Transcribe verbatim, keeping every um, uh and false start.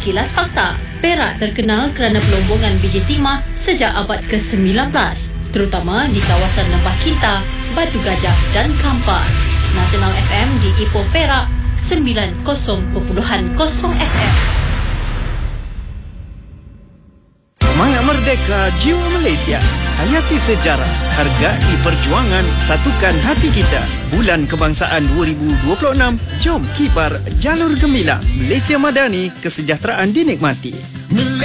Kilas Fakta. Perak terkenal kerana pelombongan biji timah sejak abad ke sembilan belas, terutama di kawasan Lembah Kinta, Batu Gajah dan Kampar. Nasional F M di Ipoh Perak sembilan puluh perpuluhan kosong F M. Semangat Merdeka, jiwa Malaysia. Hayati sejarah, hargai perjuangan, satukan hati kita. Bulan Kebangsaan dua ribu dua puluh enam, jom kibar jalur gemilang. Malaysia Madani, kesejahteraan dinikmati.